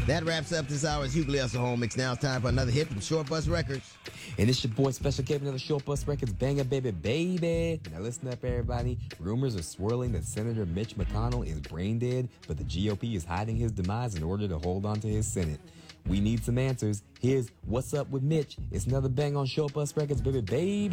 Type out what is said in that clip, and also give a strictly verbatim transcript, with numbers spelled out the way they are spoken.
That wraps up this hour's Hughley Hustle Home Mix. Now it's time for another hit from Short Bus Records. And it's your boy Special K, another Short Bus Records banger, baby, baby. Now listen up, everybody. Rumors are swirling that Senator Mitch McConnell is brain dead, but the G O P is hiding his demise in order to hold on to his Senate. We need some answers. Here's What's Up with Mitch. It's another bang on Short Bus Records, baby, baby.